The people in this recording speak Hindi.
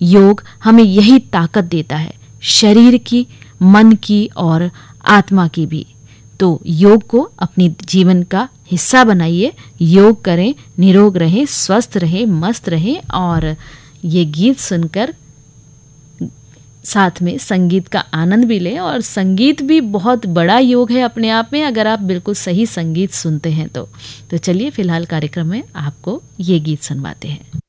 योग हमें यही ताकत देता है, शरीर की, मन की और आत्मा की भी। तो योग को अपनी जीवन का हिस्सा बनाइए, योग करें, निरोग रहें, स्वस्थ रहें, मस्त रहें और ये गीत सुनकर साथ में संगीत का आनंद भी लें। और संगीत भी बहुत बड़ा योग है अपने आप में, अगर आप बिल्कुल सही संगीत सुनते हैं तो चलिए फिलहाल कार्यक्रम में आपको ये गीत सुनवाते हैं।